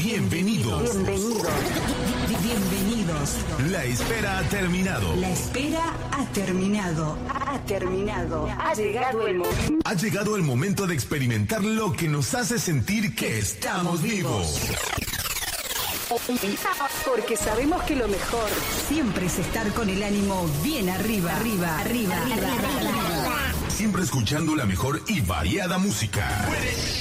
Bienvenidos. Bienvenidos. La espera ha terminado. La espera ha terminado. Ha terminado. Ha llegado el momento. Ha llegado el momento de experimentar lo que nos hace sentir que estamos vivos. Porque sabemos que lo mejor siempre es estar con el ánimo bien arriba. Arriba. Siempre escuchando la mejor y variada música.